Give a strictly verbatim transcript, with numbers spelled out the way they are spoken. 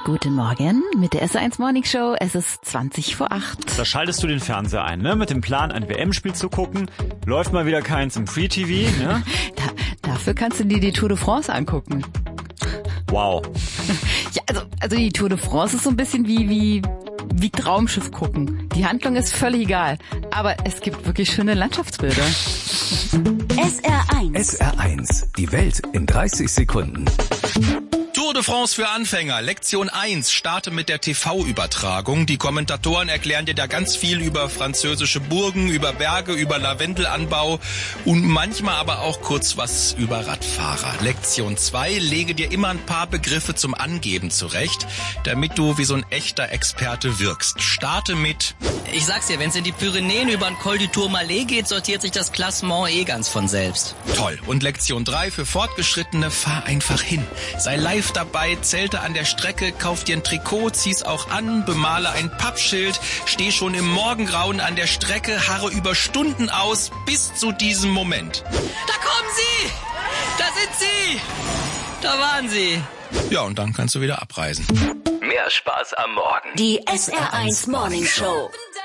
Guten Morgen mit der S R eins Morning Show. Es ist zwanzig vor acht. Da schaltest du den Fernseher ein, ne? Mit dem Plan, ein W M-Spiel zu gucken. Läuft mal wieder keins im Free-T V, ne? Da, dafür kannst du dir die Tour de France angucken. Wow. Ja, also, also die Tour de France ist so ein bisschen wie, wie, wie Traumschiff gucken. Die Handlung ist völlig egal. Aber es gibt wirklich schöne Landschaftsbilder. S R eins. S R eins. Die Welt in dreißig Sekunden. Tour de France für Anfänger. Lektion eins. Starte mit der T V-Übertragung. Die Kommentatoren erklären dir da ganz viel über französische Burgen, über Berge, über Lavendelanbau und manchmal aber auch kurz was über Radfahrer. Lektion zwei. Lege dir immer ein paar Begriffe zum Angeben zurecht, damit du wie so ein echter Experte wirkst. Starte mit... Ich sag's dir, wenn's in die Pyrenäen über den Col du Tourmalet geht, sortiert sich das Klassement eh ganz von selbst. Toll. Und Lektion drei für Fortgeschrittene, fahr einfach hin. Sei live dabei, zelte an der Strecke, kauf dir ein Trikot, zieh's auch an, bemale ein Pappschild, steh schon im Morgengrauen an der Strecke, harre über Stunden aus, bis zu diesem Moment. Da kommen sie! Da sind sie! Da waren sie! Ja, und dann kannst du wieder abreisen. Mehr Spaß am Morgen. Die S R eins Morning Show.